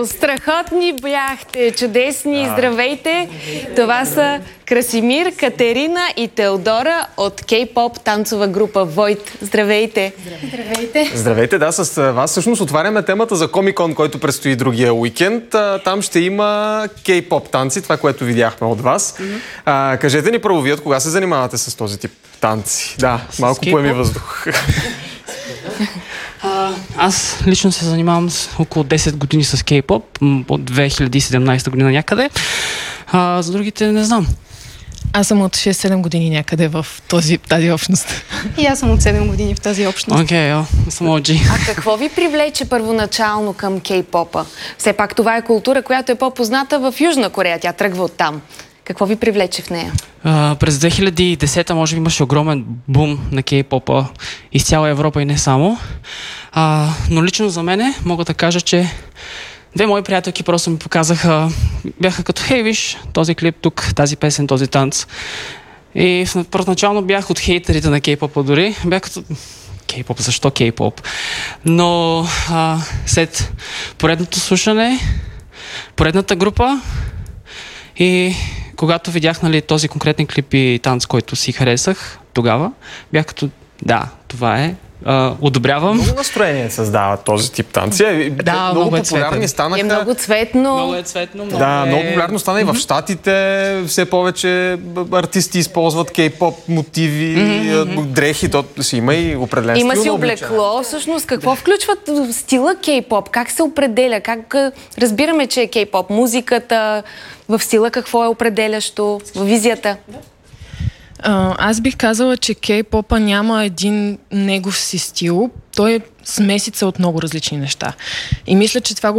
Страхотни бяхте, чудесни, здравейте! Това са Красимир, Катерина и Теодора от кей-поп танцова група Войт. Здравейте! Здравейте! Здравейте, да, с вас всъщност отваряме темата за Комикон, който предстои другия уикенд. Там ще има кей-поп танци, това, което видяхме от вас. Кажете ни първо, вие от кога се занимавате с този тип танци? Да, малко поеми въздух. Аз лично се занимавам с около 10 години с кей-поп, от 2017 година някъде. За другите не знам. Аз съм от 6-7 години някъде в тази общност. И аз съм от 7 години в тази общност. Окей, съм OG. А какво ви привлече първоначално към кей-попа? Все пак това е култура, която е по-позната в Южна Корея. Тя тръгва оттам. Какво ви привлече в нея? През 2010 може би имаше огромен бум на кей-попа из цяла Европа и не само. Но лично за мене мога да кажа, че две мои приятелки просто ми показаха, бяха като, хей, виж, този клип тук, тази песен, този танц. И първоначално бях от хейтерите на кей-попа дори. Бях като, кей-поп, защо кей-поп? Но след поредното слушане, поредната група и когато видях, нали, този конкретен клип и танц, който си харесах тогава, бях като, да, това е. Одобрявам. Много настроение създава този тип танци. Да, много популярни станаха. Е много цветно. Много е цветно. Много популярно стана и в Щатите. Все повече артисти използват кей-поп мотиви, дрехи. То си има и определен стил. Има си облекло. Всъщност, какво включват стила кей-поп? Как се определя? Как разбираме, че е кей-поп? Музиката, в стила какво е определящо? В визията? Аз бих казала, че кей-попа няма един негов си стил. Той е смесица от много различни неща. И мисля, че това го